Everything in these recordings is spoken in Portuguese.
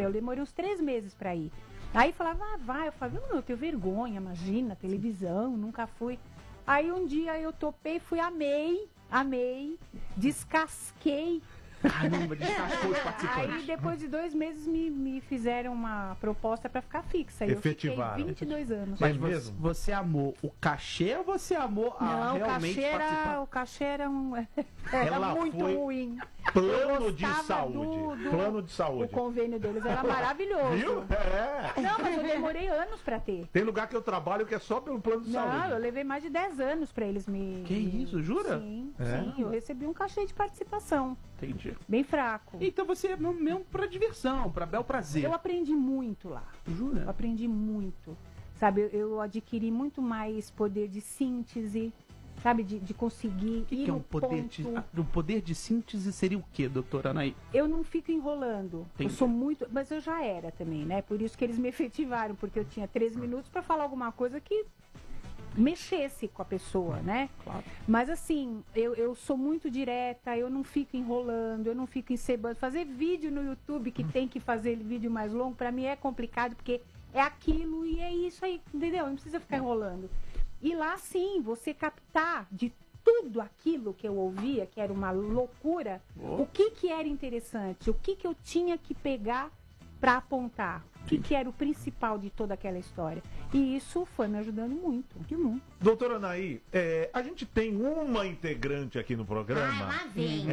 Eu demorei uns 3 meses para ir. Aí falava, vai. Eu falava, não, eu tenho vergonha, imagina, televisão, nunca fui. Aí um dia eu topei, fui, amei, descasquei. Caramba, descascou os participantes. Aí depois de 2 meses me fizeram uma proposta para ficar fixa. E eu fiquei 22 anos. Mas você amou o cachê ou você amou a realmente participar? O cachê era Ela muito foi ruim. Plano de saúde. Plano de O saúde. convênio deles era maravilhoso. Viu? É. Não, mas eu demorei anos para ter. Tem lugar que eu trabalho que é só pelo plano de saúde. Não, eu levei mais de 10 anos para eles me... Que isso, jura? Sim, eu recebi um cachê de participação. Entendi. Bem fraco. Então você é mesmo pra diversão, pra bel prazer. Eu aprendi muito lá. Jura? Eu aprendi muito. Sabe, eu adquiri muito mais poder de síntese, sabe, de conseguir O que ir é no um poder ponto. o poder de síntese seria o quê, doutora Anaí? Eu não fico enrolando. Entendi. Eu sou muito... Mas eu já era também, né? Por isso que eles me efetivaram, porque eu tinha 3 minutos para falar alguma coisa que mexesse com a pessoa, né? Claro. Mas assim, eu sou muito direta, eu não fico enrolando, eu não fico encebando. Fazer vídeo no YouTube, que tem que fazer vídeo mais longo, pra mim é complicado, porque é aquilo e é isso aí, entendeu? Não precisa ficar enrolando. E lá sim, você captar de tudo aquilo que eu ouvia, que era uma loucura, o que era interessante, o que eu tinha que pegar para apontar, o que era o principal de toda aquela história. E isso foi me ajudando muito. Doutora Anaí, a gente tem uma integrante aqui no programa. Lá vem.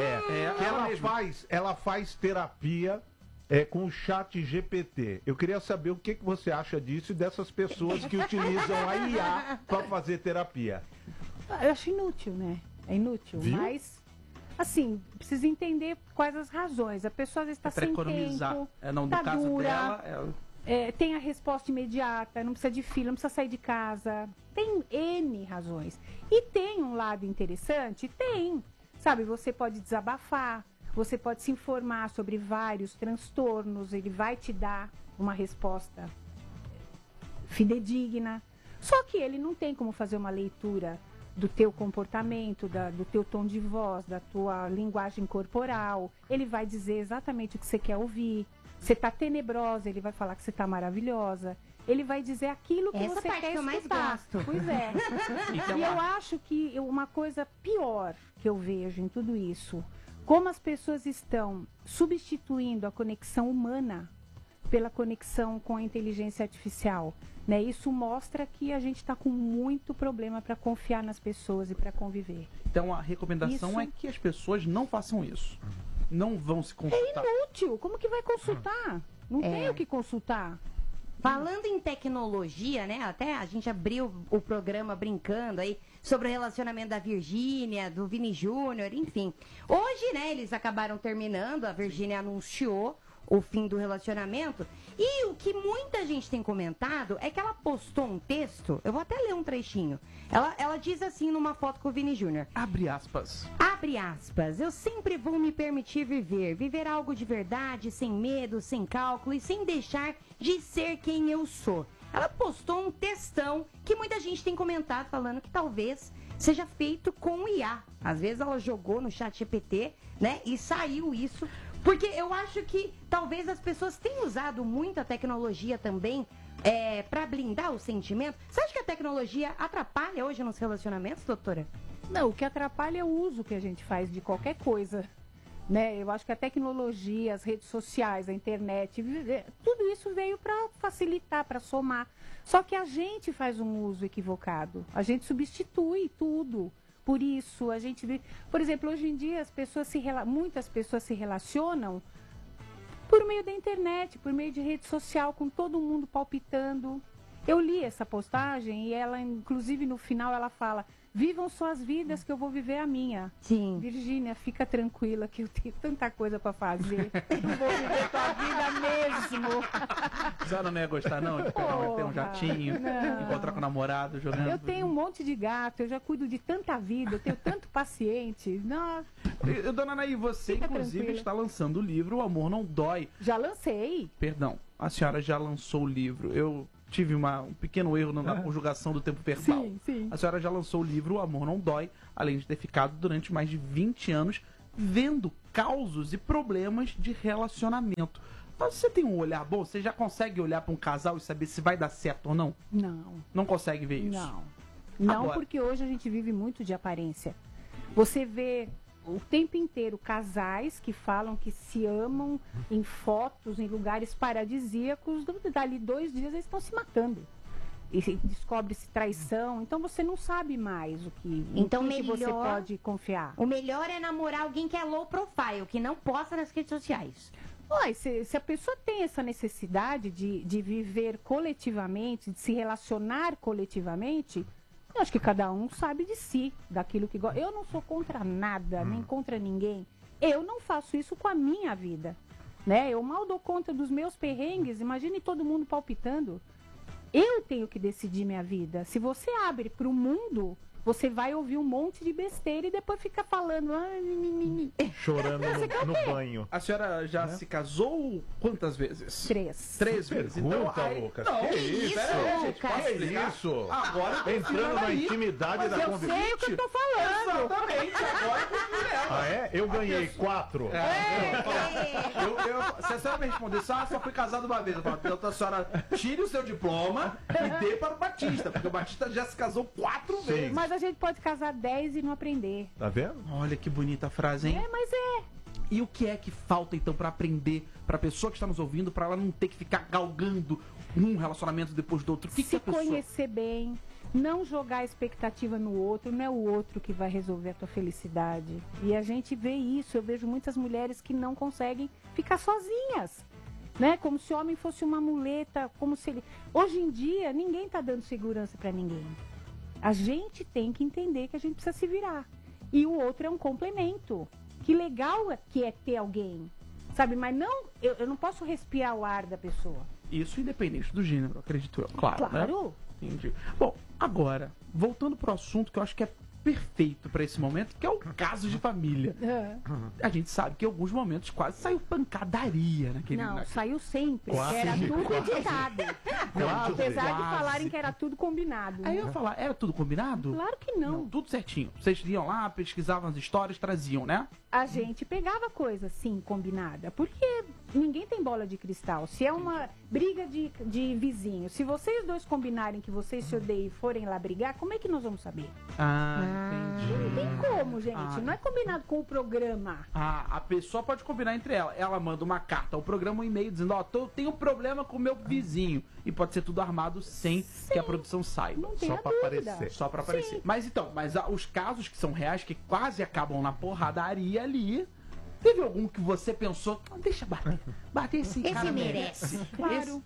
Que ela faz terapia com o chat GPT. Eu queria saber o que você acha disso e dessas pessoas que utilizam a IA para fazer terapia. Eu acho inútil, né? É inútil, Viu? mas assim, precisa entender quais as razões. A pessoa às vezes está sem economizar. tempo, No tá caso dura, dela, tem a resposta imediata, não precisa de fila, não precisa sair de casa. Tem N razões. E tem um lado interessante? Tem. Sabe, você pode desabafar, você pode se informar sobre vários transtornos, ele vai te dar uma resposta fidedigna. Só que ele não tem como fazer uma leitura do teu comportamento, do teu tom de voz, da tua linguagem corporal. Ele vai dizer exatamente o que você quer ouvir. Você está tenebrosa, ele vai falar que você está maravilhosa. Ele vai dizer aquilo que Essa você parte quer que eu mais escutar. gosto. Pois é. Então, E eu acho que uma coisa pior que eu vejo em tudo isso, como as pessoas estão substituindo a conexão humana pela conexão com a inteligência artificial, né? Isso mostra que a gente está com muito problema para confiar nas pessoas e para conviver. Então a recomendação Isso. é que as pessoas não façam isso. Não vão se consultar. É inútil. Como que vai consultar? Não tem o que consultar. Falando em tecnologia, né? Até a gente abriu o programa brincando aí sobre o relacionamento da Virgínia, do Vini Júnior, enfim. Hoje, né, eles acabaram terminando, a Virgínia anunciou o fim do relacionamento. E o que muita gente tem comentado é que ela postou um texto, eu vou até ler um trechinho. Ela diz assim numa foto com o Vini Júnior. Abre aspas. Abre aspas, eu sempre vou me permitir viver algo de verdade, sem medo, sem cálculo e sem deixar de ser quem eu sou. Ela postou um textão que muita gente tem comentado falando que talvez seja feito com IA. Às vezes ela jogou no chat GPT, né, e saiu isso. Porque eu acho que talvez as pessoas tenham usado muito a tecnologia também para blindar o sentimento. Você acha que a tecnologia atrapalha hoje nos relacionamentos, doutora? Não, o que atrapalha é o uso que a gente faz de qualquer coisa, né? Eu acho que a tecnologia, as redes sociais, a internet, tudo isso veio para facilitar, para somar. Só que a gente faz um uso equivocado. A gente substitui tudo. Por isso, a gente vê... Por exemplo, hoje em dia, muitas pessoas se relacionam por meio da internet, por meio de rede social, com todo mundo palpitando. Eu li essa postagem e ela, inclusive, no final, ela fala: vivam suas vidas que eu vou viver a minha. Sim. Virgínia, fica tranquila que eu tenho tanta coisa para fazer. Eu vou viver tua vida mesmo. A senhora não ia gostar, não, de ter um jatinho, não. encontrar com o namorado, jogando... Eu tenho um monte de gato, eu já cuido de tanta vida, eu tenho tanto paciente. Nossa. Dona Anaí, você, Fica inclusive, tranquila. está lançando o livro O Amor Não Dói. Já lancei. Perdão, a senhora já lançou o livro. Eu tive um pequeno erro na conjugação do tempo verbal. Sim, sim. A senhora já lançou o livro O Amor Não Dói, além de ter ficado durante mais de 20 anos vendo causos e problemas de relacionamento. Mas você tem um olhar bom? Você já consegue olhar para um casal e saber se vai dar certo ou não? Não. Não consegue ver isso? Não. Não, Agora, porque hoje a gente vive muito de aparência. Você vê o tempo inteiro casais que falam que se amam em fotos, em lugares paradisíacos, dali 2 dias eles estão se matando. E descobre-se traição, então você não sabe mais o que, Então, em que você melhor- pode confiar. O melhor é namorar alguém que é low profile, que não posta nas redes sociais. Uai, se a pessoa tem essa necessidade de viver coletivamente, de se relacionar coletivamente, eu acho que cada um sabe de si, daquilo que gosta. Eu não sou contra nada, nem contra ninguém. Eu não faço isso com a minha vida, né? Eu mal dou conta dos meus perrengues, imagine todo mundo palpitando. Eu tenho que decidir minha vida. Se você abre para o mundo, você vai ouvir um monte de besteira e depois fica falando... Chorando no banho. a senhora já se casou quantas vezes? 3. 3 vezes. Pergunta, aí- Lucas. Não, Que isso, pera aí, gente, Lucas? posso Que explicar? isso? Agora eu tô Entrando ensinando na aí. intimidade Mas da eu conversa. Sei o que eu tô falando. Exatamente, agora eu confio nela. Ah, é? Eu ganhei 4. Se a senhora me respondesse, só fui casado uma vez, eu falo, então a senhora tire o seu diploma e dê para o Batista, porque o Batista já se casou 4 Sim. vezes. Mas a gente pode casar 10 e não aprender. Tá vendo? Olha que bonita a frase, hein? Mas é. E o que é que falta então para aprender, para a pessoa que está nos ouvindo, para ela não ter que ficar galgando um relacionamento depois do outro? O que Se a pessoa... conhecer bem, não jogar expectativa no outro, não é o outro que vai resolver a tua felicidade. E a gente vê isso, eu vejo muitas mulheres que não conseguem ficar sozinhas, né? Como se o homem fosse uma muleta, como se ele... Hoje em dia, ninguém tá dando segurança para ninguém. A gente tem que entender que a gente precisa se virar. E o outro é um complemento. Que legal que é ter alguém, sabe? Mas não, eu não posso respirar o ar da pessoa. Isso independente do gênero, acredito eu. Claro, né? Claro. Entendi. Bom, agora, voltando pro assunto que eu acho que é perfeito para esse momento, que é o caso de família. A gente sabe que em alguns momentos quase saiu pancadaria naquele... Não, naquele... saiu sempre. Quase, Era tudo quase. editado. Quase. Apesar de Quase. falarem que era tudo combinado. Aí eu ia falar, era tudo combinado? Claro que não. Tudo certinho. Vocês iam lá, pesquisavam as histórias, traziam, né? A gente pegava coisa, sim, combinada. Porque ninguém tem bola de cristal. Se é uma briga de vizinhos, se vocês dois combinarem que vocês se odeiam e forem lá brigar, como é que nós vamos saber? Entendi. Não tem como, gente. Não é combinado com o programa. A pessoa pode combinar entre ela. Ela manda uma carta ao programa, um e-mail dizendo, ó, tenho um problema com o meu vizinho. E pode ser tudo armado sem que a produção saiba. Não tem Só a pra dúvida. aparecer. Só pra aparecer. Sim. Mas então, os casos que são reais, que quase acabam na porradaria ali, teve algum que você pensou, "Ah, deixa bater. Bater esse cara merece." Claro.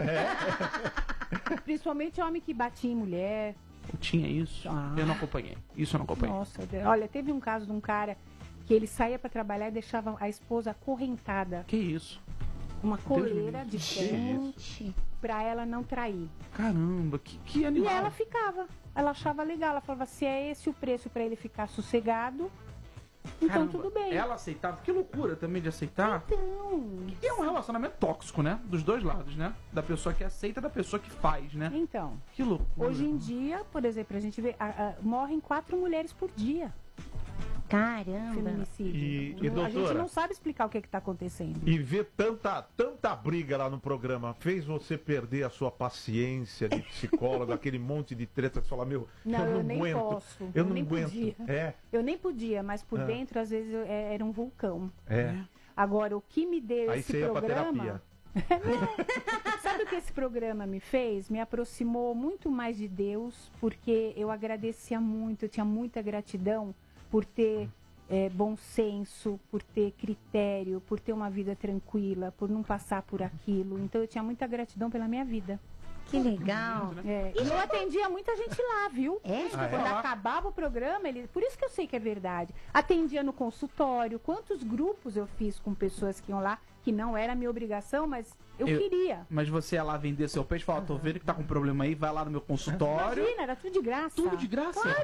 Principalmente homem que batia em mulher. Tinha isso? Ah. Eu não acompanhei. Isso eu não acompanhei. Nossa, olha, teve um caso de um cara que ele saía pra trabalhar e deixava a esposa acorrentada. Que isso? Uma coleira de Que ferro pra ela não trair. Caramba, que E animal. ela ficava. Ela achava legal. Ela falava, se é esse o preço pra ele ficar sossegado, então Caramba, tudo bem. Ela aceitava. Que loucura também de aceitar. Então, E é um relacionamento tóxico, né? Dos dois lados, né? Da pessoa que aceita e da pessoa que faz, né? então, Que loucura. hoje em dia, por exemplo, a gente vê, morrem 4 mulheres por dia. Caramba. Feminicídio. E, A gente doutora? não sabe explicar o que está acontecendo. E ver tanta briga lá no programa fez você perder a sua paciência de psicólogo, aquele monte de treta que você fala, meu, Não, eu não eu nem aguento. posso, Eu eu não nem aguento. podia. É, Eu nem podia, mas por dentro, às vezes, era um vulcão. é. Agora, o que me deu Aí esse você ia pra programa... terapia. Sabe o que esse programa me fez? Me aproximou muito mais de Deus, porque eu agradecia muito, eu tinha muita gratidão por ter bom senso, por ter critério, por ter uma vida tranquila, por não passar por aquilo. Então eu tinha muita gratidão pela minha vida. Que legal. E eu atendia muita gente lá, viu? É? Quando acabava o programa, por isso que eu sei que é verdade. Atendia no consultório. Quantos grupos eu fiz com pessoas que iam lá, que não era minha obrigação, mas eu queria. Mas você ia lá vender seu peixe e falar, tô vendo que tá com problema aí, vai lá no meu consultório. Imagina, era tudo de graça. Tudo de graça? Claro!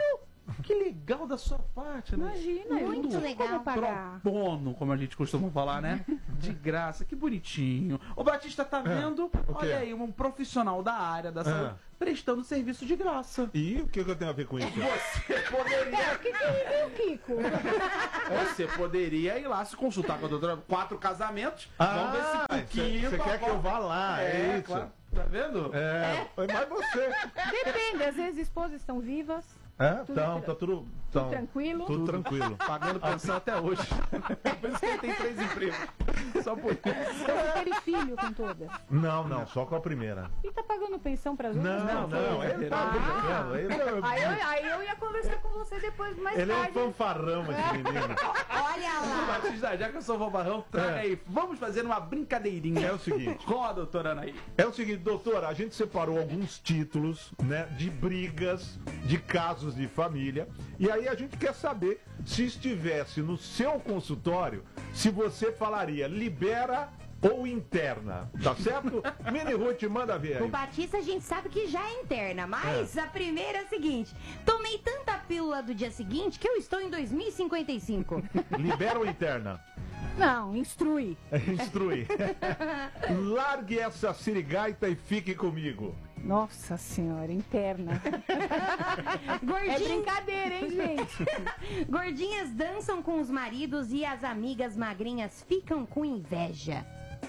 Que legal da sua parte, né? Imagina, eu Muito não sei legal. como pagar. Pro bono, como a gente costuma falar, né? De graça, que bonitinho. O Batista tá vendo, olha aí, um profissional da área da saúde prestando serviço de graça. E o que eu tenho a ver com isso? Você poderia. O que é o Kiko? Você poderia ir lá se consultar com a doutora. 4 casamentos. Vamos ver se pouquinho. Você quer que eu vá lá, é isso? Claro. Tá vendo? Mas você. Depende, às vezes esposas estão vivas, Então, tá tudo tranquilo. Tudo tranquilo. Pagando pensão até hoje. Por isso que ele tem 3 empregos. Só por isso. Você teve filho com todas. Não, só com a primeira. E tá pagando pensão para as outras? Não, ele tá brincando. Aí eu ia conversar com você depois, mais Ele é um tarde. fanfarrão, esse menino. Olha lá. Batista, já que eu sou fanfarrão, traga aí. Vamos fazer uma brincadeirinha. É o seguinte. Com a doutora Anaí. É o seguinte, doutora, a gente separou alguns títulos, né, de brigas, de casos de família, e aí a gente quer saber se estivesse no seu consultório, se você falaria libera ou interna, tá certo? Mini Ruth, manda ver O aí. Batista a gente sabe que já é interna, mas a primeira é a seguinte: tomei tanta pílula do dia seguinte que eu estou em 2055. Libera ou interna? Não, instrui. Instrui. Largue essa sirigaita e fique comigo. Nossa senhora, interna. É brincadeira, hein, gente? Gordinhas dançam com os maridos e as amigas magrinhas ficam com inveja.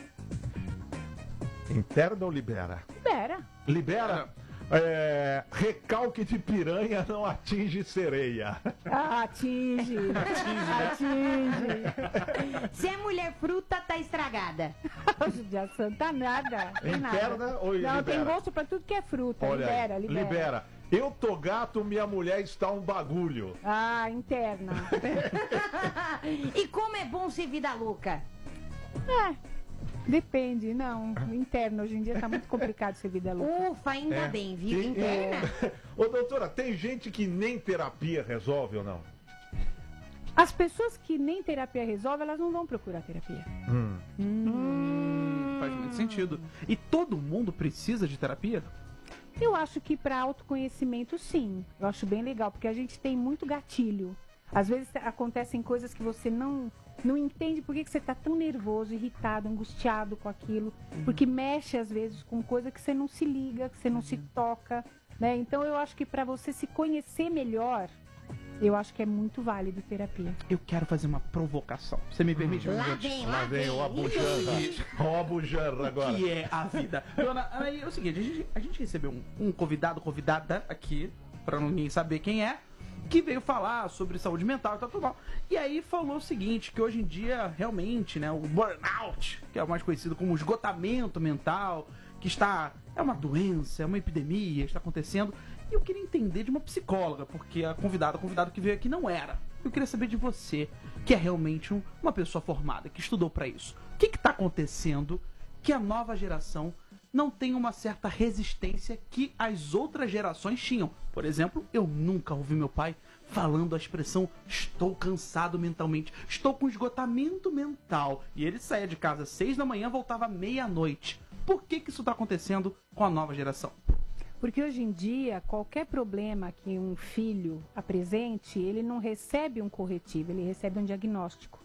Interna ou libera? Pera. Libera? Recalque de piranha não atinge sereia. Atinge. Se é mulher fruta, tá estragada. Já santa nada. Tem Interna nada. ou libera? Não, tem gosto pra tudo que é fruta. Olha aí, Libera. Eu tô gato, minha mulher está um bagulho. Ah, interna. E como é bom ser vida louca. Depende, não. Interno, hoje em dia tá muito complicado ser vida louca. Ufa, ainda bem, viu? Interna. Ô, doutora, tem gente que nem terapia resolve ou não? As pessoas que nem terapia resolve, elas não vão procurar terapia. Faz muito sentido. E todo mundo precisa de terapia? Eu acho que para autoconhecimento, sim. Eu acho bem legal, porque a gente tem muito gatilho. Às vezes acontecem coisas que você não entende por que você está tão nervoso, irritado, angustiado com aquilo. Porque mexe, às vezes, com coisa que você não se liga, que você não se toca. Né? Então, eu acho que para você se conhecer melhor, eu acho que é muito válido terapia. Eu quero fazer uma provocação. Você me permite? Lá vem. O Abujanra. O Abujanra agora. Que é a vida. Dona Anaí, é o seguinte, a gente recebeu um convidada aqui, pra ninguém saber quem é, que veio falar sobre saúde mental e tal. E aí falou o seguinte, que hoje em dia, realmente, né, o burnout, que é o mais conhecido como esgotamento mental, que é uma doença, é uma epidemia, está acontecendo. E eu queria entender de uma psicóloga, porque o convidado que veio aqui não era. Eu queria saber de você, que é realmente uma pessoa formada, que estudou para isso. O que está acontecendo que a nova geração não tem uma certa resistência que as outras gerações tinham? Por exemplo, eu nunca ouvi meu pai falando a expressão estou cansado mentalmente, estou com esgotamento mental. E ele saía de casa às 6 da manhã, voltava à meia-noite. Por que isso está acontecendo com a nova geração? Porque hoje em dia, qualquer problema que um filho apresente, ele não recebe um corretivo, ele recebe um diagnóstico.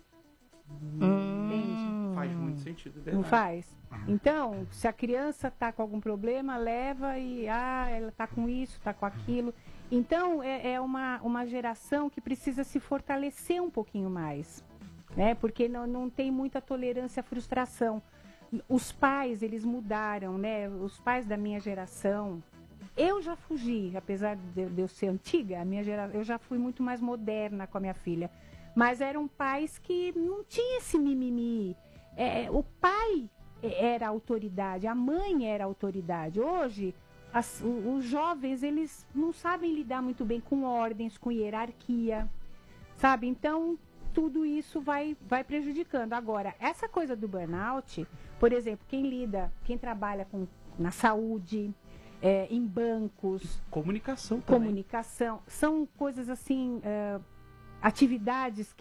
Entende? Faz muito sentido, é verdade. Não faz? Então, se a criança está com algum problema, leva e ela está com isso, está com aquilo. Então, é uma geração que precisa se fortalecer um pouquinho mais, né? Porque não tem muita tolerância à frustração. Os pais, eles mudaram, né? Os pais da minha geração, eu já fugi, apesar de eu ser antiga, eu já fui muito mais moderna com a minha filha. Mas eram pais que não tinham esse mimimi. O pai era a autoridade, a mãe era a autoridade. Hoje, os jovens, eles não sabem lidar muito bem com ordens, com hierarquia, sabe? Então, tudo isso vai prejudicando. Agora, essa coisa do burnout, por exemplo, quem trabalha na saúde, em bancos... Comunicação também. Comunicação, são coisas assim... atividades que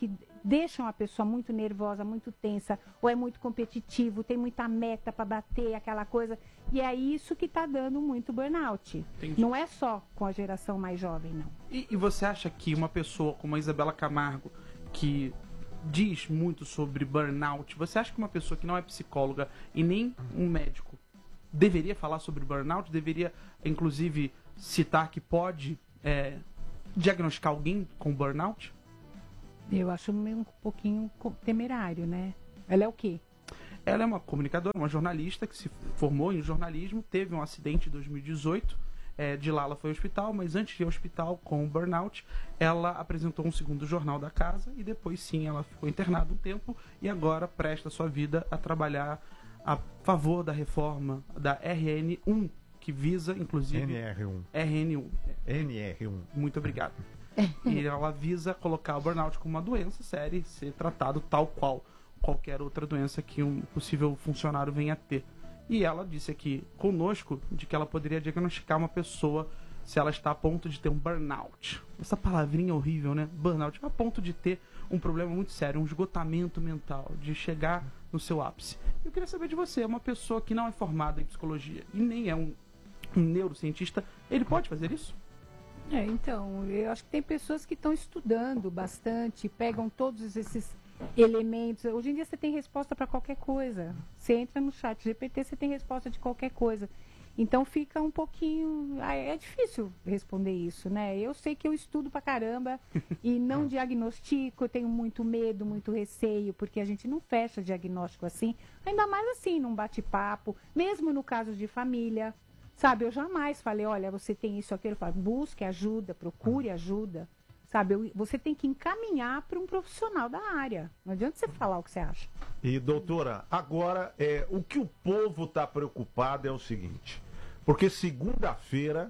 deixam a pessoa muito nervosa, muito tensa, ou é muito competitivo, tem muita meta para bater, aquela coisa. E é isso que está dando muito burnout. Entendi. Não é só com a geração mais jovem, não. E você acha que uma pessoa como a Isabela Camargo, que diz muito sobre burnout, você acha que uma pessoa que não é psicóloga e nem um médico deveria falar sobre burnout? Deveria, inclusive, citar que pode diagnosticar alguém com burnout? Eu acho meio um pouquinho temerário, né? Ela é o quê? Ela é uma comunicadora, uma jornalista que se formou em jornalismo, teve um acidente em 2018, de lá ela foi ao hospital, mas antes de ir ao hospital com burnout, ela apresentou um segundo jornal da casa e depois sim ela ficou internada um tempo e agora presta sua vida a trabalhar a favor da reforma da RN1, que visa, inclusive... NR1. RN1. NR1. Muito obrigado. E ela visa colocar o burnout como uma doença séria e ser tratado tal qual qualquer outra doença que um possível funcionário venha a ter. E ela disse aqui conosco de que ela poderia diagnosticar uma pessoa se ela está a ponto de ter um burnout. Essa palavrinha horrível, né? Burnout. A ponto de ter um problema muito sério, um esgotamento mental, de chegar no seu ápice. Eu queria saber de você, uma pessoa que não é formada em psicologia e nem é um neurocientista, ele pode fazer isso? Então, eu acho que tem pessoas que estão estudando bastante, pegam todos esses elementos. Hoje em dia você tem resposta para qualquer coisa. Você entra no chat GPT, você tem resposta de qualquer coisa. Então fica um pouquinho... é difícil responder isso, né? Eu sei que eu estudo pra caramba e não diagnostico, eu tenho muito medo, muito receio, porque a gente não fecha diagnóstico assim, ainda mais assim, num bate-papo, mesmo no caso de família. Sabe, eu jamais falei, olha, você tem isso, aquilo. Eu falo, busque ajuda, procure ajuda. Sabe, você tem que encaminhar para um profissional da área. Não adianta você falar o que você acha. E, doutora, agora, o que o povo está preocupado é o seguinte. Porque segunda-feira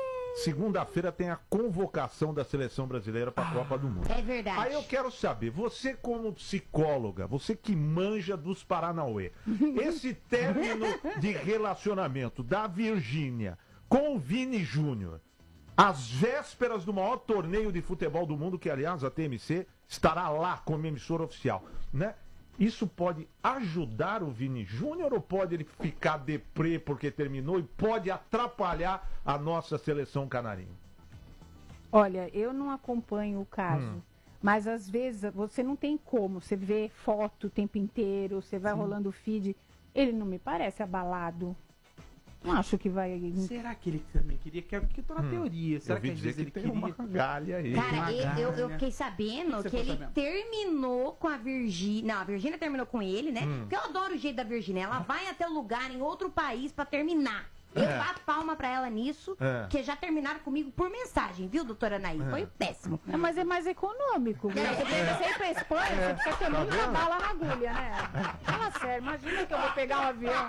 tem a convocação da seleção brasileira para a Copa do Mundo. É verdade. Aí eu quero saber, você como psicóloga, você que manja dos Paranauê, esse término de relacionamento da Virgínia com o Vini Júnior, às vésperas do maior torneio de futebol do mundo, que aliás a TMC estará lá como emissora oficial, né? Isso pode ajudar o Vini Júnior ou pode ele ficar deprê porque terminou e pode atrapalhar a nossa seleção canarinho? Olha, eu não acompanho o caso, mas às vezes você não tem como. Você vê foto o tempo inteiro, você vai rolando o feed. Ele não me parece abalado. Não acho que vai... Será que ele também queria? Que tô na teoria. Será que às vezes ele tem queria? uma galha aí. Cara, eu fiquei sabendo Você que ficou ele sabendo? terminou com a Virgínia. Não, a Virgínia terminou com ele, né? Porque eu adoro o jeito da Virgínia. Ela vai até o lugar em outro país pra terminar. Eu bato palma pra ela nisso, que já terminaram comigo por mensagem, viu, doutora Anaí? Foi péssimo. Mas é mais econômico. Você ir pra Espanha, você precisa ter muita bala na agulha, né? Fala sério, imagina que eu vou pegar um avião.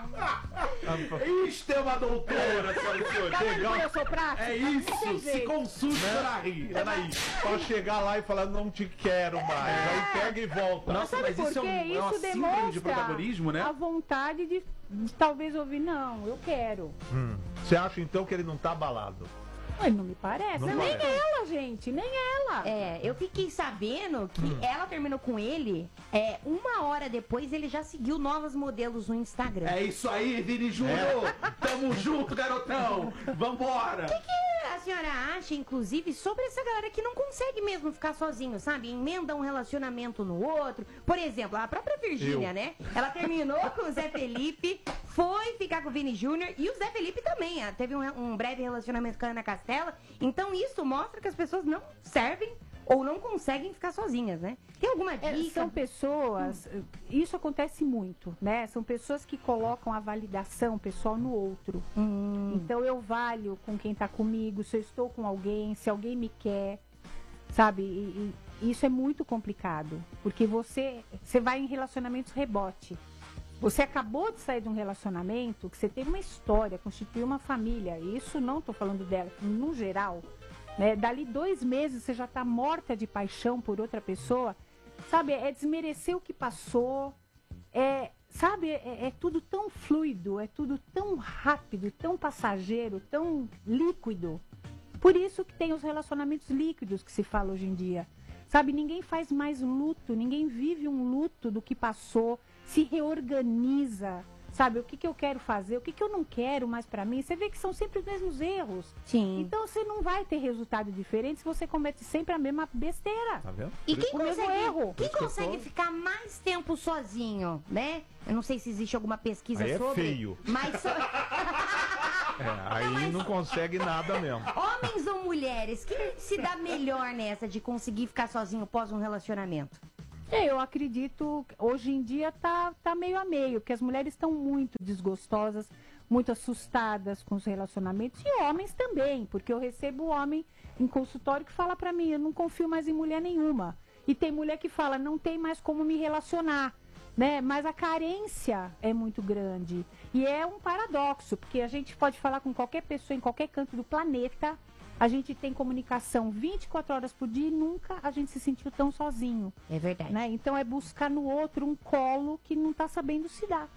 Isto é uma doutora, senhoras e senhores. Calma aí, eu sou prática. É Não isso, tem se jeito. consulte, Anaí. Pra chegar lá e falar, não te quero mais. Aí pega e volta. Nossa, Sabe mas por isso quê? é uma Isso síndrome de demonstra protagonismo, né? a vontade de talvez ouvir, não, eu quero. Você acha então que ele não tá abalado? Mas não me parece. Não Nem parece. ela, gente, nem ela. Eu fiquei sabendo que ela terminou com ele, uma hora depois ele já seguiu novos modelos no Instagram. É isso aí, Vini Júnior. Tamo junto, garotão. Vambora. O que a senhora acha, inclusive, sobre essa galera que não consegue mesmo ficar sozinho, sabe? Emenda um relacionamento no outro. Por exemplo, a própria Virgínia, né? Ela terminou com o Zé Felipe, foi ficar com o Vini Júnior e o Zé Felipe também. Teve um breve relacionamento com a Ana Castela. Então isso mostra que as pessoas não servem ou não conseguem ficar sozinhas, né? Tem alguma dica? São pessoas, isso acontece muito, né? São pessoas que colocam a validação pessoal no outro. Então eu valho com quem tá comigo, se eu estou com alguém, se alguém me quer, sabe? E isso é muito complicado, porque você vai em relacionamentos rebote. Você acabou de sair de um relacionamento que você teve uma história, constituiu uma família. Isso não estou falando dela, no geral. Né? Dali 2 meses você já está morta de paixão por outra pessoa. Sabe, é desmerecer o que passou. Sabe, é tudo tão fluido, é tudo tão rápido, tão passageiro, tão líquido. Por isso que tem os relacionamentos líquidos que se fala hoje em dia. Sabe, ninguém faz mais luto, ninguém vive um luto do que passou, se reorganiza. Sabe, o que eu quero fazer, o que eu não quero mais pra mim. Você vê que são sempre os mesmos erros. Sim. Então você não vai ter resultado diferente se você comete sempre a mesma besteira. Tá vendo? E quem O mesmo erro. consegue ficar mais tempo sozinho, né? Eu não sei se existe alguma pesquisa Aí é sobre. feio. Mas Aí não consegue nada mesmo. homens ou mulheres, quem se dá melhor nessa de conseguir ficar sozinho após um relacionamento? Eu acredito, hoje em dia tá meio a meio, porque as mulheres estão muito desgostosas, muito assustadas com os relacionamentos, e homens também, porque eu recebo homem em consultório que fala pra mim, eu não confio mais em mulher nenhuma. E tem mulher que fala, não tem mais como me relacionar, né? Mas a carência é muito grande. E é um paradoxo, porque a gente pode falar com qualquer pessoa em qualquer canto do planeta, a gente tem comunicação 24 horas por dia e nunca a gente se sentiu tão sozinho. É verdade. Né? Então é buscar no outro um colo que não está sabendo se dar.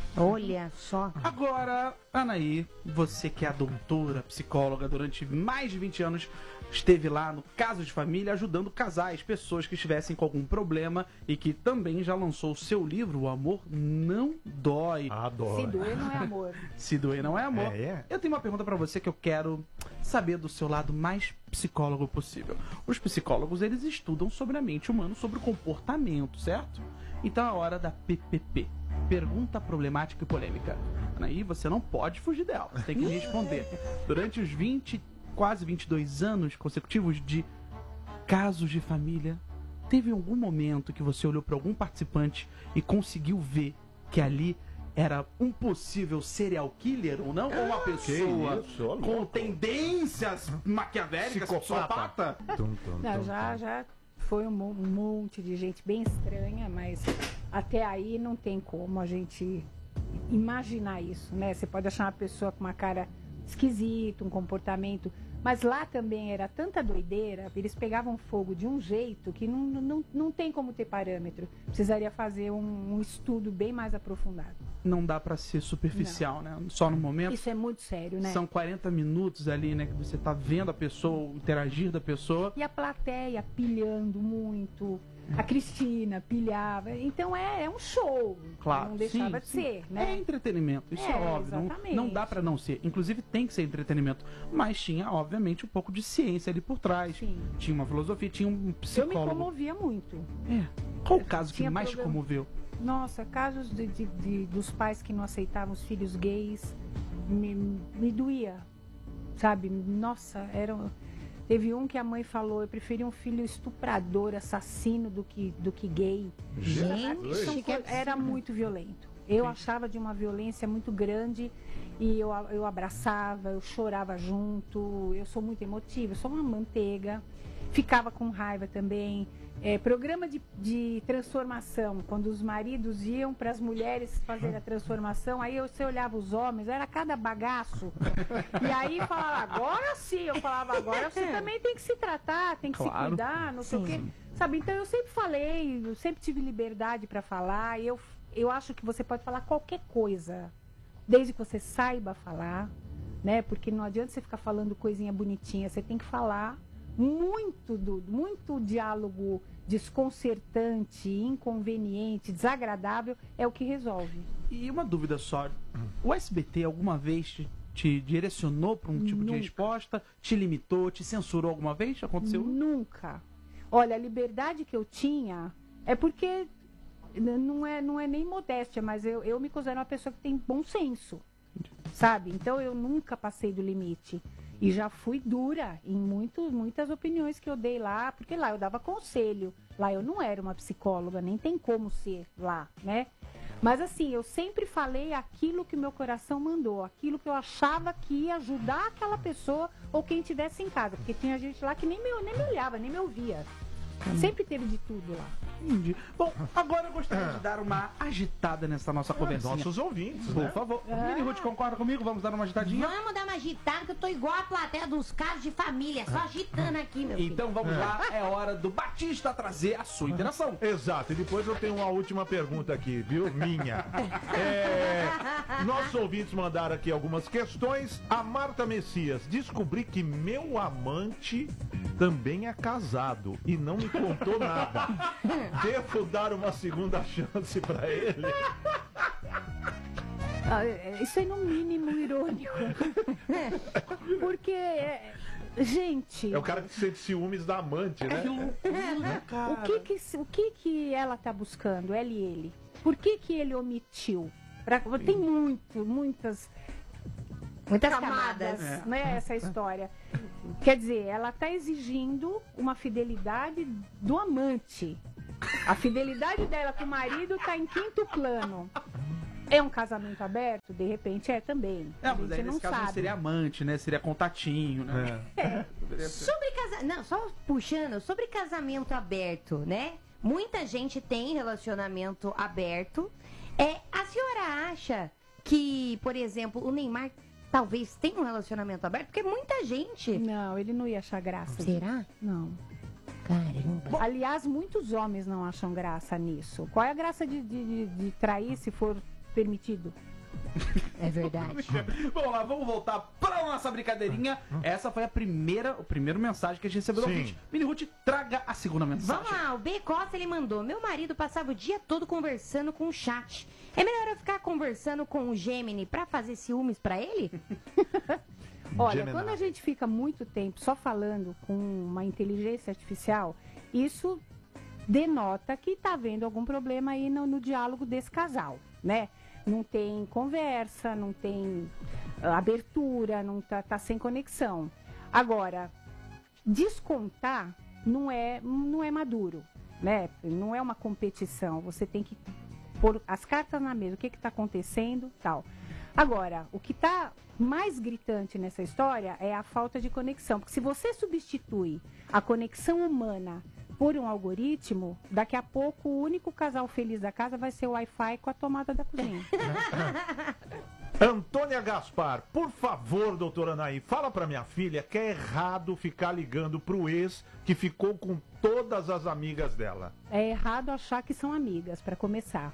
Olha só. Agora, Anaí, você que é a doutora, psicóloga, durante mais de 20 anos, esteve lá no Caso de Família ajudando casais, pessoas que estivessem com algum problema e que também já lançou o seu livro, O Amor Não Dói. Adoro. Se doer não é amor. Se doer não é amor. É. Eu tenho uma pergunta pra você que eu quero saber do seu lado mais psicólogo possível. Os psicólogos, eles estudam sobre a mente humana, sobre o comportamento, certo? Então é hora da PPP. Pergunta problemática e polêmica. Anaí, você não pode fugir dela. Você tem que responder. Durante os quase 22 anos consecutivos de Casos de Família, teve algum momento que você olhou para algum participante e conseguiu ver que ali era um possível serial killer ou não? Ou uma pessoa isso, com louco. tendências maquiavélicas, psicopata? Não, já foi um monte de gente bem estranha, mas até aí não tem como a gente imaginar isso, né? Você pode achar uma pessoa com uma cara esquisita, um comportamento, mas lá também era tanta doideira, eles pegavam fogo de um jeito que não tem como ter parâmetro. Precisaria fazer um estudo bem mais aprofundado. Não dá pra ser superficial, né? Só no momento. Isso é muito sério, né? São 40 minutos ali, né? Que você tá vendo a pessoa, o interagir da pessoa. E a plateia pilhando muito. A Cristina pilhava. Então é um show. Claro. Não deixava sim, de ser, sim. né? É entretenimento, isso é óbvio. Exatamente. Não dá pra não ser. Inclusive tem que ser entretenimento. Mas tinha, obviamente, um pouco de ciência ali por trás. Sim. Tinha uma filosofia, tinha um Eu me psicólogo. comovia muito. É. Qual o caso que Tinha mais te programa. comoveu? Nossa, casos dos pais que não aceitavam os filhos gays me doía, sabe? Nossa, teve um que a mãe falou, eu preferi um filho estuprador, assassino do que gay. Gente, Era muito violento. Eu achava de uma violência muito grande e eu abraçava, eu chorava junto, eu sou muito emotiva, eu sou uma manteiga. Ficava com raiva também. Programa de transformação, quando os maridos iam para as mulheres fazer a transformação, aí você olhava os homens, era cada bagaço. E aí falava, agora sim, eu falava, agora você também tem que se tratar, tem que se cuidar, não sei o quê. Sabe, então eu sempre falei, eu sempre tive liberdade para falar, e eu acho que você pode falar qualquer coisa, desde que você saiba falar, né? Porque não adianta você ficar falando coisinha bonitinha, você tem que falar muito diálogo desconcertante, inconveniente, desagradável é o que resolve. E uma dúvida só. O SBT alguma vez te direcionou para um tipo de resposta? Te limitou? Te censurou alguma vez? Aconteceu? Nunca. Olha, a liberdade que eu tinha é porque não é nem modéstia, mas eu me considero uma pessoa que tem bom senso, sabe? Então eu nunca passei do limite. E já fui dura em muitas opiniões que eu dei lá, porque lá eu dava conselho. Lá eu não era uma psicóloga, nem tem como ser lá, né? Mas assim, eu sempre falei aquilo que meu coração mandou, aquilo que eu achava que ia ajudar aquela pessoa ou quem estivesse em casa. Porque tinha gente lá que nem me olhava, nem me ouvia. Sempre teve de tudo lá. Entendi. Bom, agora eu gostaria de dar uma agitada nessa nossa conversinha. Nossos ouvintes, Por né? favor. Mini Ruth, concorda comigo? Vamos dar uma agitadinha? Vamos dar uma agitada, que eu tô igual a plateia dos Casos de Família, só agitando aqui, meu filho. Então vamos lá, é hora do Batista trazer a sua interação. Exato, e depois eu tenho uma última pergunta aqui, viu? Minha. Nossos ouvintes mandaram aqui algumas questões. A Marta Messias, descobri que meu amante também é casado e não me contou nada. Devo dar uma segunda chance pra ele? Isso é no mínimo irônico. Porque, gente... É o cara que sente ciúmes da amante, né? Que loucura, cara. O que ela tá buscando, ela e ele? Por que ele omitiu? Tem muitas camadas, né, essa história. Quer dizer, ela tá exigindo uma fidelidade do amante. A fidelidade dela com o marido tá em quinto plano. É um casamento aberto? De repente é também. A mas aí, gente não nesse caso sabe. não seria amante, né? Seria contatinho, né? Sobre não, só puxando, sobre casamento aberto, né? Muita gente tem relacionamento aberto. A senhora acha que, por exemplo, o Neymar talvez tenha um relacionamento aberto? Porque muita gente... Não, ele não ia achar graça. Será? Não. Caramba. Aliás, muitos homens não acham graça nisso. Qual é a graça de trair se for permitido? É verdade. Vamos lá, vamos voltar para nossa brincadeirinha. Essa foi a primeira mensagem que a gente recebeu do ouvinte. Mini Ruth, traga a segunda mensagem. Vamos lá, o B. Costa, ele mandou: meu marido passava o dia todo conversando com o chat. É melhor eu ficar conversando com o Gemini pra fazer ciúmes pra ele? Olha, Gemini. quando a gente fica muito tempo só falando com uma inteligência artificial, isso denota que está havendo algum problema aí no diálogo desse casal, né? Não tem conversa, não tem abertura, não tá sem conexão. Agora, descontar não é maduro, né? Não é uma competição. Você tem que pôr as cartas na mesa, o que está acontecendo, tal. Agora, o que está mais gritante nessa história é a falta de conexão. Porque se você substitui a conexão humana por um algoritmo, daqui a pouco o único casal feliz da casa vai ser o Wi-Fi com a tomada da cozinha. Antônia Gaspar, por favor, doutora Anaí, fala pra minha filha que é errado ficar ligando pro ex que ficou com todas as amigas dela. É errado achar que são amigas, para começar.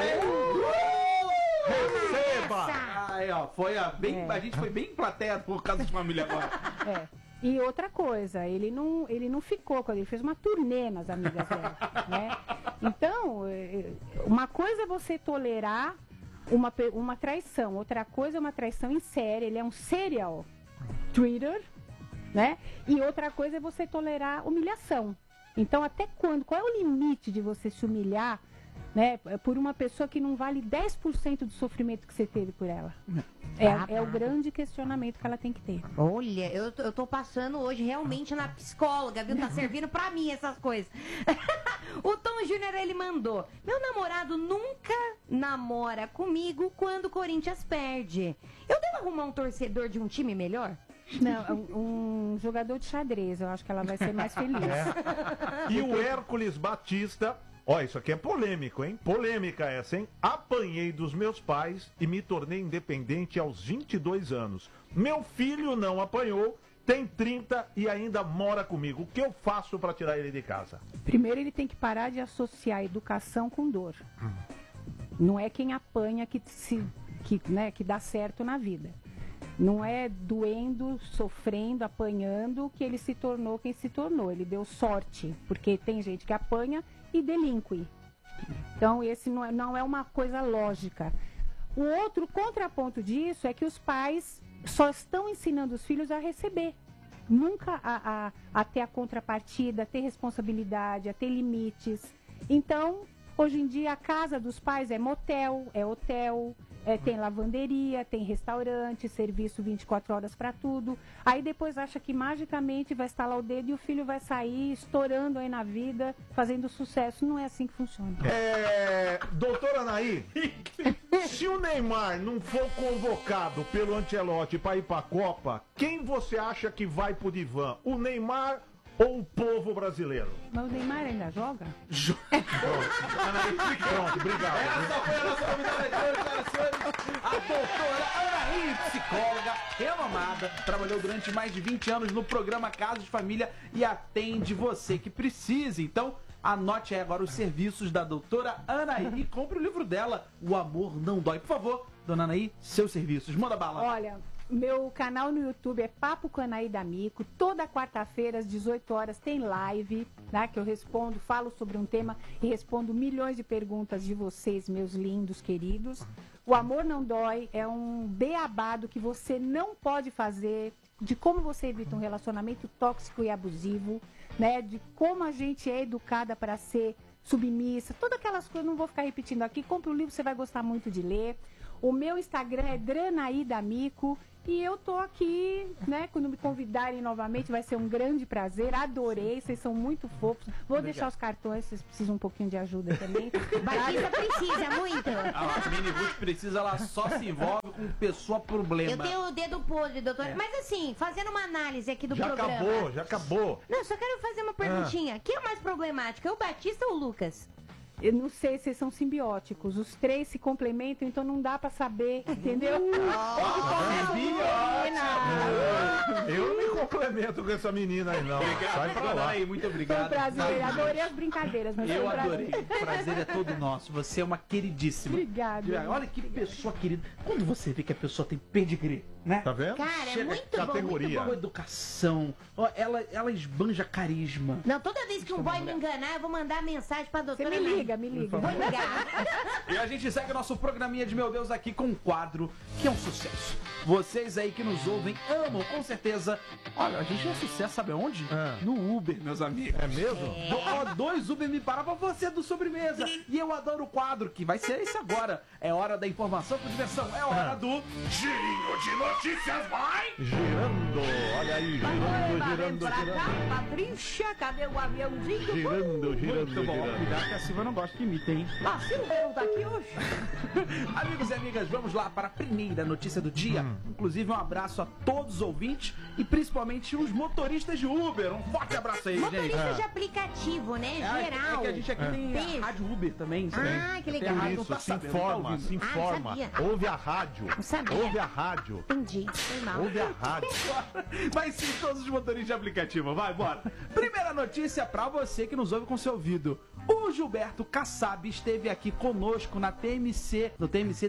Receba! Aí, ó, a gente foi bem plateia por causa de família agora. E outra coisa, ele não ficou com ela, ele fez uma turnê nas amigas dela, né? Então, uma coisa é você tolerar uma traição, outra coisa é uma traição em série, ele é um serial tweeter, né? E outra coisa é você tolerar humilhação. Então, até quando? Qual é o limite de você se humilhar, né, por uma pessoa que não vale 10% do sofrimento que você teve por ela? É o grande questionamento que ela tem que ter. Olha, eu tô passando hoje realmente na psicóloga, viu? Tá servindo pra mim essas coisas. O Tom Júnior, ele mandou: meu namorado nunca namora comigo quando o Corinthians perde. Eu devo arrumar um torcedor de um time melhor? Não, um jogador de xadrez, eu acho que ela vai ser mais feliz. E o Hércules Batista, ó, isso aqui é polêmico, hein? Polêmica essa, hein? Apanhei dos meus pais e me tornei independente aos 22 anos. Meu filho não apanhou, tem 30 e ainda mora comigo. O que eu faço para tirar ele de casa? Primeiro, ele tem que parar de associar educação com dor. Não é quem apanha que dá certo na vida. Não é doendo, sofrendo, apanhando que ele se tornou quem se tornou. Ele deu sorte, porque tem gente que apanha e delinque. Então, esse não é uma coisa lógica. O outro contraponto disso é que os pais só estão ensinando os filhos a receber. Nunca a ter a contrapartida, a ter responsabilidade, a ter limites. Então, hoje em dia, a casa dos pais é motel, é hotel, tem lavanderia, tem restaurante, serviço 24 horas para tudo. Aí depois acha que magicamente vai estalar o dedo e o filho vai sair estourando aí na vida, fazendo sucesso. Não é assim que funciona. Doutora Anaí, se o Neymar não for convocado pelo Ancelotti para ir para a Copa, quem você acha que vai pro divã? O Neymar ou o povo brasileiro? Mas o Neymar ainda joga? Pronto, obrigado. Essa foi a nossa convidada de hoje, senhoras e senhores. A doutora Anaí, psicóloga renomada, trabalhou durante mais de 20 anos no programa Casos de Família e atende você que precise. Então, anote aí agora os serviços da doutora Anaí e compre o livro dela, O Amor Não Dói. Por favor, dona Anaí, seus serviços. Manda bala. Olha, meu canal no YouTube é Papo com Anaí D'Amico. Toda quarta-feira, às 18 horas, tem live, né, que eu respondo, falo sobre um tema e respondo milhões de perguntas de vocês, meus lindos, queridos. O Amor Não Dói é um beabado que você não pode fazer, de como você evita um relacionamento tóxico e abusivo, né, de como a gente é educada para ser submissa, todas aquelas coisas, não vou ficar repetindo aqui. Compre o livro, você vai gostar muito de ler. O meu Instagram é Dranaí D'Amico. E eu tô aqui, né? Quando me convidarem novamente, vai ser um grande prazer. Adorei, vocês são muito fofos. Vou deixar os cartões, vocês precisam um pouquinho de ajuda também. Batista precisa muito. A Mini Ruth precisa, ela só se envolve com pessoa problema. Eu tenho o dedo podre, doutor. Mas assim, fazendo uma análise aqui do programa. Já acabou. Não, só quero fazer uma perguntinha. Quem é o mais problemático? É o Batista ou o Lucas? Eu não sei se são simbióticos. Os três se complementam, então não dá pra saber, entendeu? Eu não me complemento com essa menina aí, não. Sai pra lá. Aí, muito Foi um obrigado. prazer. Adorei as brincadeiras, mas Eu foi um prazer. adorei. O prazer é todo nosso. Você é uma queridíssima. Obrigada. Olha que pessoa querida. Quando você vê que a pessoa tem pedigree, né? Tá vendo? Cara, é Chega muito categoria. bom. Com educação. Ó, ela esbanja carisma. Não, toda vez que um boy me enganar, eu vou mandar mensagem pra Você doutora me Anaí. liga, me liga. Vou ligar. E a gente segue o nosso programinha de Meu Deus aqui com um quadro que é um sucesso. Vocês aí que nos ouvem amam, com certeza. Olha, a gente é sucesso, sabe aonde? No Uber, meus amigos. É mesmo? Ó, 2 Uber me paravam, você é do sobremesa. E eu adoro o quadro, que vai ser esse agora. É hora da informação com diversão. É hora do Girinho de Notícias, vai! Girando, olha aí, girando. Patrícia, cadê o aviãozinho? Girando. Cuidado que a Silva não gosta que imita, hein? A Silvia não tá aqui hoje? Amigos e amigas, vamos lá para a primeira notícia do dia. Inclusive, um abraço a todos os ouvintes e principalmente os motoristas de Uber. Um forte abraço aí, gente. Motorista de aplicativo, né? É Geral. que a gente aqui tem Tem. a Rádio Uber também. sabe? Ah, que Tem legal. a rádio, não Isso, tá se sabendo, tá informa, ouvindo. se informa. sabia. Ouve a rádio. Não sabia. Ouve a rádio. Entendi. Foi mal. Ouve a rádio. Vai sim, todos os motoristas de aplicativo. Vai, bora. Primeira notícia pra você que nos ouve com seu ouvido. O Gilberto Kassab esteve aqui conosco no TMC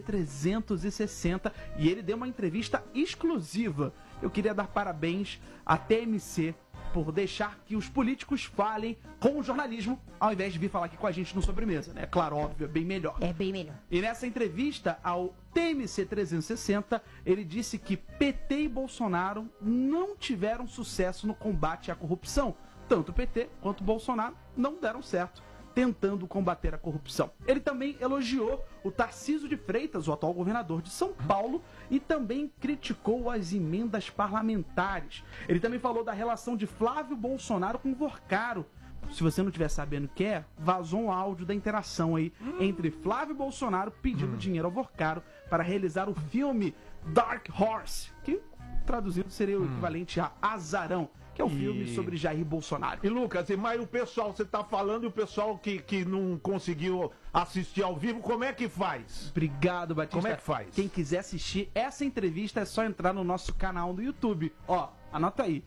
360 e ele deu uma entrevista exclusiva. Eu queria dar parabéns à TMC por deixar que os políticos falem com o jornalismo, ao invés de vir falar aqui com a gente no Sobremesa, né? Claro, óbvio, é bem melhor. É bem melhor. E nessa entrevista ao TMC 360, ele disse que PT e Bolsonaro não tiveram sucesso no combate à corrupção. Tanto PT quanto Bolsonaro não deram certo tentando combater a corrupção. Ele também elogiou o Tarcísio de Freitas, o atual governador de São Paulo, e também criticou as emendas parlamentares. Ele também falou da relação de Flávio Bolsonaro com o Vorcaro. Se você não estiver sabendo o que é, vazou um áudio da interação aí entre Flávio Bolsonaro pedindo dinheiro ao Vorcaro para realizar o filme Dark Horse, que traduzido seria o equivalente a Azarão, que é o filme sobre Jair Bolsonaro. E Lucas, mas o pessoal, você tá falando, e o pessoal que não conseguiu assistir ao vivo, como é que faz? Obrigado, Batista. Como é que faz? Quem quiser assistir essa entrevista é só entrar no nosso canal no YouTube. Ó, anota aí.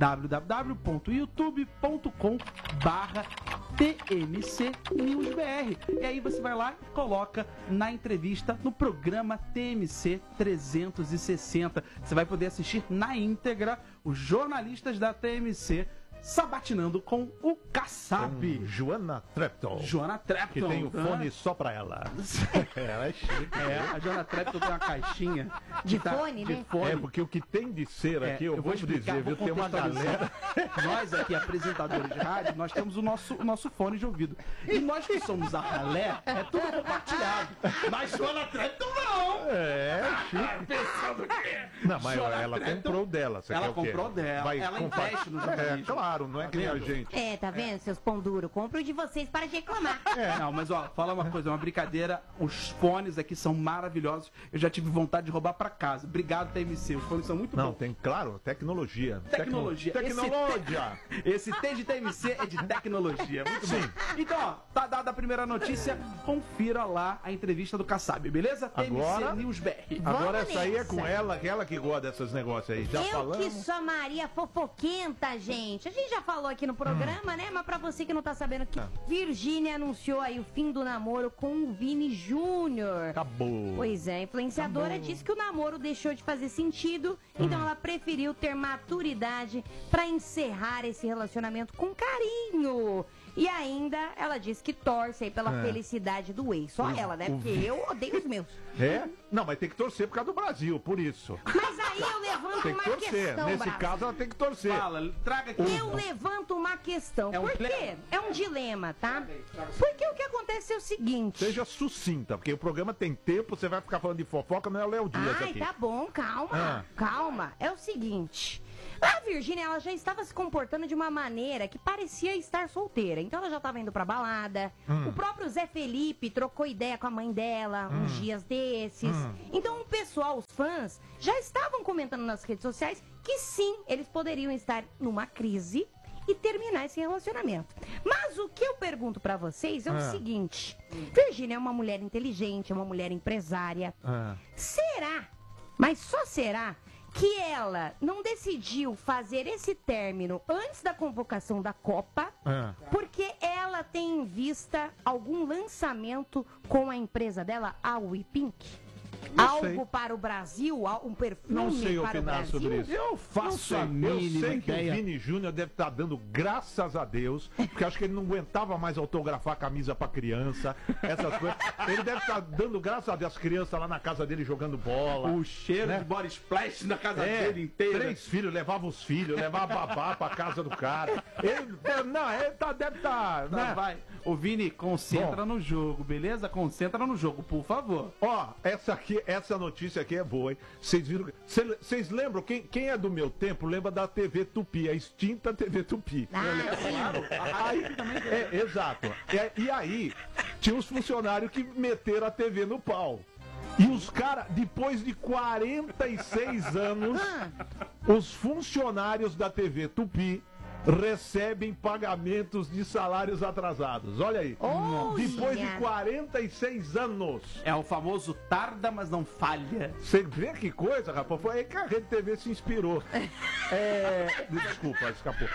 www.youtube.com/TMCNewsBR. E aí você vai lá e coloca na entrevista no programa TMC 360. Você vai poder assistir na íntegra os jornalistas da TMC sabatinando com o Kassab. Joana Trepton. Joana Trepton. Que tem o fone só pra ela. Ela é chique. É, a Joana Trepton tem uma caixinha De fone, de né? fone. É, porque o que tem de cera aqui, eu vou explicar, dizer, viu? vou Tem uma contextualizar. galera. Nós aqui, apresentadores de rádio, nós temos o nosso fone de ouvido. E nós que somos a ralé, é tudo compartilhado. Mas Joana Trepton não! É, chique. Pensando que... Não, mas Joana ela Trepton, comprou o dela. Você ela quer o quê? comprou dela. Vai Ela comprar- investe no É, jornalismo. claro, não é que nem a vendo? gente. É, tá vendo, seus pão duro? Compro de vocês para de reclamar. Não, mas ó, fala uma coisa, é uma brincadeira. Os fones aqui são maravilhosos. Eu já tive vontade de roubar pra casa. Obrigado, TMC. Os fones são muito Não, bons. tem, claro, tecnologia. Tecnologia. Tecnologia. Esse T de TMC é de tecnologia. Muito bom. Então, ó, tá dada a primeira notícia. Confira lá a entrevista do Kassab, beleza? TMC Agora- News BR. Agora agora vamos essa aí é nessa. com ela que gosta desses negócios aí. Já Eu falamos? que sou a Maria fofoquenta, gente. A gente já falou aqui no programa, né? Mas pra você que não tá sabendo que Virgínia anunciou aí o fim do namoro com o Vini Júnior. Acabou. Pois é, a influenciadora disse que o namoro deixou de fazer sentido, então ela preferiu ter maturidade pra encerrar esse relacionamento com carinho. E ainda ela disse que torce aí pela felicidade do ex. Só ela, né? Porque eu odeio os meus. É? Não, mas tem que torcer por causa do Brasil, por isso. Mas aí eu levanto Tem que uma torcer. questão, Nesse Brasil. caso, ela tem que torcer. Fala, traga aqui. Eu levanto uma questão. É um Por quê? dilema? É um dilema, tá? Porque o que acontece é o seguinte. Seja sucinta, porque o programa tem tempo, você vai ficar falando de fofoca, não é o Léo Dias Ai, aqui. tá bom, calma. Ah. Calma. É o seguinte. A Virgínia, ela já estava se comportando de uma maneira que parecia estar solteira. Então ela já estava indo pra balada. O próprio Zé Felipe trocou ideia com a mãe dela uns dias desses. Então o pessoal, os fãs, já estavam comentando nas redes sociais que sim, eles poderiam estar numa crise e terminar esse relacionamento. Mas o que eu pergunto pra vocês é o seguinte. Virgínia é uma mulher inteligente, é uma mulher empresária. Será, mas só será, que ela não decidiu fazer esse término antes da convocação da Copa, porque ela tem em vista algum lançamento com a empresa dela, a WePink? Não sei. Algo para o Brasil? Um perfume Não sei para o opinar Brasil? sobre isso. Eu faço a Eu mínima sei que ideia. o Vini Júnior deve estar dando graças a Deus, porque acho que ele não aguentava mais autografar a camisa pra criança, essas coisas. Ele deve estar dando graças a Deus as crianças lá na casa dele jogando bola. O cheiro né? de body splash na casa É, dele inteira. 3 filhos, levava os filhos, levava a babá pra casa do cara. Ele deve estar. Tá, Né? vai. Ô, Vini, concentra no jogo, beleza? Concentra no jogo, por favor. Ó, essa notícia aqui é boa, hein? Vocês viram? Vocês lembram? Quem é do meu tempo lembra da TV Tupi, a extinta TV Tupi. Claro. Aí, exato. E aí, tinha os funcionários que meteram a TV no pau. E os caras, depois de 46 anos, os funcionários da TV Tupi recebem pagamentos de salários atrasados. Olha aí. Olha. Depois de 46 anos. É o famoso tarda, mas não falha. Você vê que coisa, rapaz? Foi aí que a Rede TV se inspirou. Desculpa, escapou.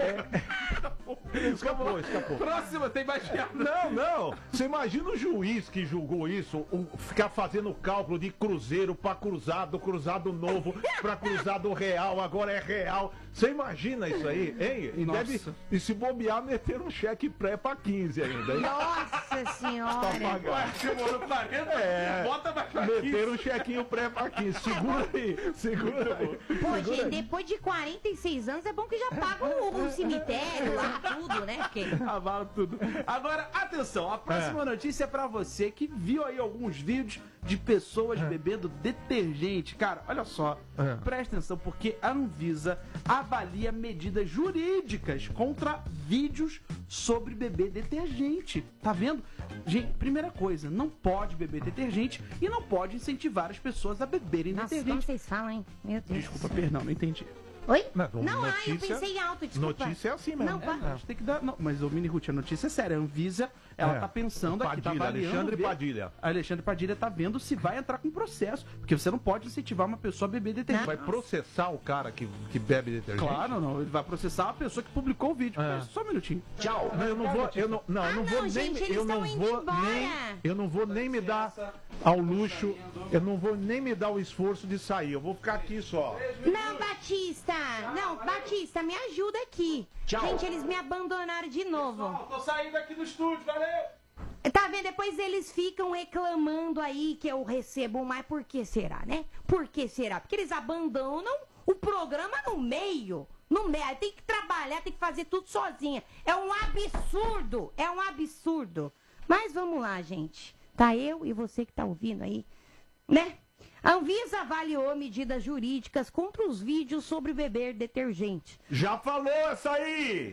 Escapou. Próxima, tem mais piada. Não. Você imagina o juiz que julgou isso, ficar fazendo cálculo de cruzeiro pra cruzado novo, pra cruzado real, agora é real. Você imagina isso aí, hein? E se bobear, meter um cheque pré pra 15 ainda, hein? Nossa senhora. Pagar. Chegou no 40, bota mais pra Meter um chequinho pré pra 15. Segura aí. Pô, gente, depois de 46 anos é bom que já paga o cemitério lá, tudo, né? Porque... Avala tudo. Agora, atenção, a próxima notícia é pra você que viu aí alguns vídeos de pessoas bebendo detergente. Cara, olha só, presta atenção, porque a Anvisa avalia medidas jurídicas contra vídeos sobre beber detergente. Tá vendo? Gente, primeira coisa, não pode beber detergente e não pode incentivar as pessoas a beberem Nossa, como detergente. vocês falam, hein? Meu Deus. Desculpa, perdão, não entendi. Oi? Não, Não, eu notícia- pensei alto, desculpa. Notícia é assim mesmo. Não, vai. A gente tem que dar. Não, mas o Mini Ruth, a notícia é séria. A Anvisa, ela tá pensando aqui, tá Padilha, avaliando. Alexandre ver- Padilha. Alexandre Padilha tá vendo se vai entrar com processo. Porque você não pode incentivar uma pessoa a beber detergente. Vai processar o cara que bebe detergente? Claro, não. Ele vai processar a pessoa que publicou o vídeo. Só um minutinho. Tchau. Não, eu não vou, eu não vou nem, gente, eles eu não estão indo vou embora. nem, eu não vou nem me dar ao luxo, eu não vou nem me dar o esforço de sair. Eu vou ficar aqui só. Não, Batista! Não, Batista, me ajuda aqui. Gente, eles me abandonaram de novo. Tô saindo aqui do estúdio, valeu! Tá vendo? Depois eles ficam reclamando aí que eu recebo mais. Por que será, né? Por que será? Porque eles abandonam o programa no meio. No meio. Aí tem que trabalhar, tem que fazer tudo sozinha. É um absurdo. É um absurdo. Mas vamos lá, gente. Tá eu e você que tá ouvindo aí, né? A Anvisa avaliou medidas jurídicas contra os vídeos sobre beber detergente. Já falou essa aí!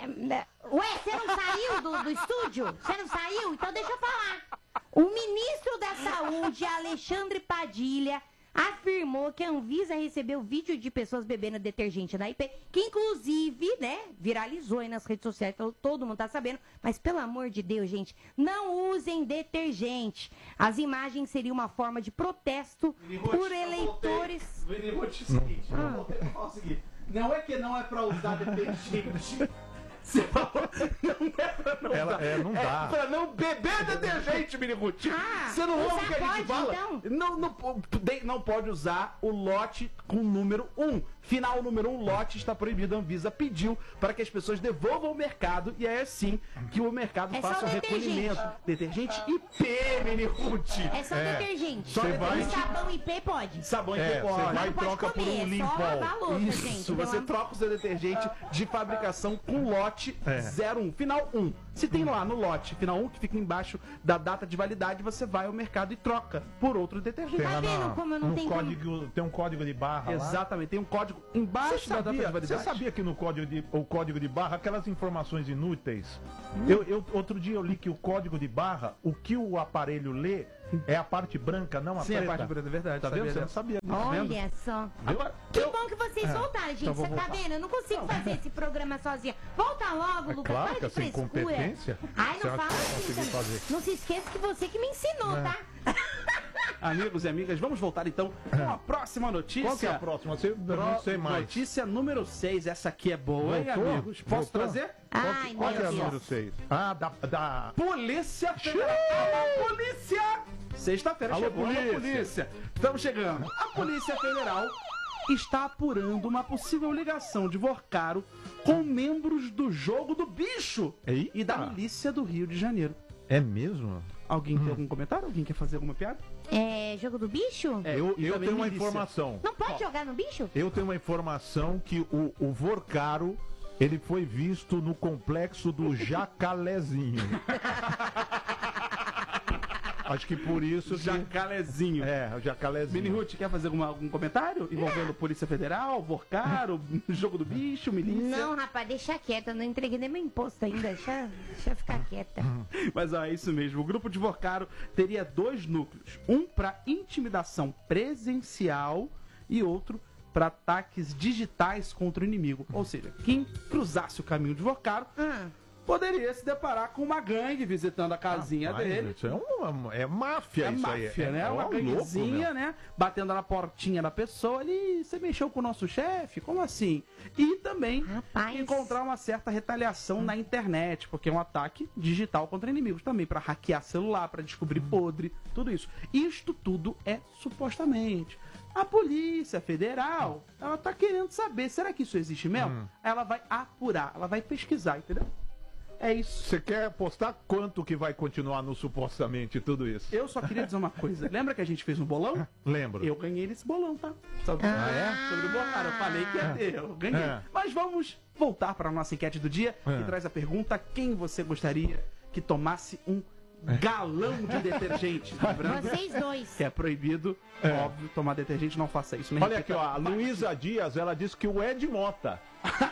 Ué, você não saiu do estúdio? Você não saiu? Então deixa eu falar. O ministro da Saúde, Alexandre Padilha, afirmou que a Anvisa recebeu vídeo de pessoas bebendo detergente na IP, que inclusive, né, viralizou aí nas redes sociais, então todo mundo tá sabendo. Mas pelo amor de Deus, gente, não usem detergente. As imagens seriam uma forma de protesto por eleitores. Vini, vou te seguinte, eu voltei pra falar o seguinte. Não é que não é pra usar detergente. Você falou, não é pra não usar. Não dá. É pra não beber detergente, Miniruti. Você não ouve o que a gente fala? Então? Não pode usar o lote com número 1. Final número 1, lote está proibido. A Anvisa pediu para que as pessoas devolvam ao mercado e é assim que o mercado faça o recolhimento. Detergente IP, Miniruti. É só detergente. Você vai- E sabão IP pode. Sabão IP Você pode. vai e Não pode troca por comer, um é só lavar a limpol. louça, Isso, gente. você troca o seu detergente de fabricação com lote 01, final 1. Se tem lá no lote final 1, que fica embaixo da data de validade, você vai ao mercado e troca por outro detergente. Tem Tá lá vendo como eu não no tenho código, tem um código de barra lá. Exatamente, tem um código embaixo da data de validade. Você sabia que no código de barra, aquelas informações inúteis, outro dia eu li que o código de barra, o que o aparelho lê é a parte branca, não a Sim, preta. a parte branca, é verdade. Tá sabia vendo? Você não dessa. sabia. Olha só. Agora, Que bom que vocês voltaram, gente. então vou Você tá voltar. vendo? Eu não consigo fazer esse programa sozinha. Volta logo, Lucas. claro Para que de sem frescura. competência, Ai, você não acha fala que vai assim. conseguir também. fazer? Não se esqueça que você que me ensinou, tá? amigos e amigas, vamos voltar então com a próxima notícia. Qual que é a próxima? Eu não sei mais. Notícia número 6. Essa aqui é boa, hein, Voltou? amigos? Posso Voltou? trazer? Ai, Qual que é meu a Deus. número 6? Ah, da... Polícia Federal. Alô, polícia! Sexta-feira Alô, chegou polícia. a polícia. Estamos chegando. A Polícia Federal está apurando uma possível ligação de Vorcaro com membros do Jogo do Bicho Eita. e da milícia do Rio de Janeiro. É mesmo? Alguém tem algum comentário? Alguém quer fazer alguma piada? É jogo do bicho? É, Eu e também tenho uma milícia. informação. Não pode jogar no bicho? Eu tenho uma informação que o Vorcaro, ele foi visto no complexo do Jacalézinho. Acho que por isso que... Jacalézinho. É, o Jacalézinho. Mini Ruth, quer fazer algum comentário envolvendo Polícia Federal, Vorcaro, Jogo do Bicho, milícia? Não, rapaz, deixa quieta. Eu não entreguei nem meu imposto ainda. Deixa eu ficar quieta. Mas ó, é isso mesmo. O grupo de Vorcaro teria 2 núcleos. Um para intimidação presencial e outro para ataques digitais contra o inimigo. Ou seja, quem cruzasse o caminho de Vorcaro poderia se deparar com uma gangue visitando a casinha dele. Isso é máfia, É isso aí. máfia, né? Uma louco, ganguezinha, meu. né? Batendo na portinha da pessoa ali. Você mexeu com o nosso chefe? Como assim? E também Rapaz. encontrar uma certa retaliação na internet, porque é um ataque digital contra inimigos também, pra hackear celular, pra descobrir podre, tudo isso. Isto tudo é supostamente. A Polícia Federal, ela tá querendo saber, será que isso existe mesmo? Ela vai apurar, ela vai pesquisar, entendeu? É isso. Você quer apostar quanto que vai continuar no supostamente tudo isso? Eu só queria dizer uma coisa. Lembra que a gente fez um bolão? Lembro. Eu ganhei nesse bolão, tá? Sobre, sobre o Bolsonaro. Eu falei que ia ter, eu ganhei. Mas vamos voltar para a nossa enquete do dia, que traz a pergunta: quem você gostaria que tomasse um galão de detergente? Lembrando Vocês dois. que é proibido, óbvio, tomar detergente, não faça isso. Nem Olha aqui, repita. ó, a Luísa Dias, ela disse que o Ed Mota.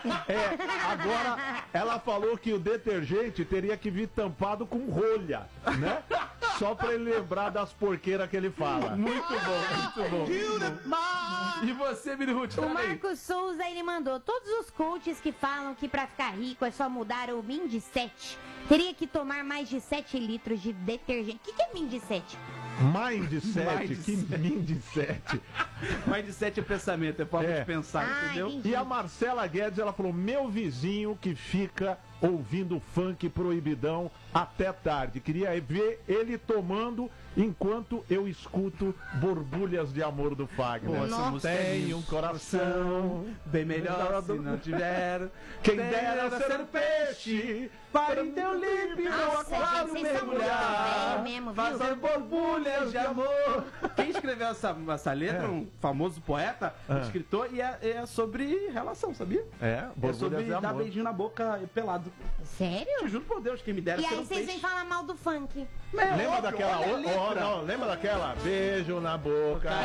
Agora ela falou que o detergente teria que vir tampado com rolha, né? Só pra ele lembrar das porqueiras que ele fala. Muito bom, muito bom. E você, Mini Ruth? O Fala aí. Marcos Souza, ele mandou: todos os coaches que falam que pra ficar rico é só mudar o Mindset, teria que tomar mais de 7 litros de detergente. O que é Mindset? Mindset, que Mindset. Mindset é pensamento, é forma É. de pensar, entendeu? entendi. E a Marcela Guedes, ela falou: meu vizinho que fica ouvindo funk proibidão até tarde. Queria ver ele tomando enquanto eu escuto Borbulhas de Amor do Fagner. Pô, essa música é Tem linda. um coração Bem melhor se não tiver. Quem dera ser peixe para em teu límpido Nossa, aquário gente, vocês são mergulhar, muito velho mesmo, viu? fazer borbulhas de amor. Quem escreveu essa letra, um famoso poeta, escritor, e é sobre relação, sabia? É, É Borbulhas sobre de dar Amor. beijinho na boca pelado. Sério? Te juro por Deus, quem me dera E ser aí um vocês peixe. vem falar mal do funk. É Lembra óbvio, daquela olha a outra? letra. Lembra daquela? Beijo na boca.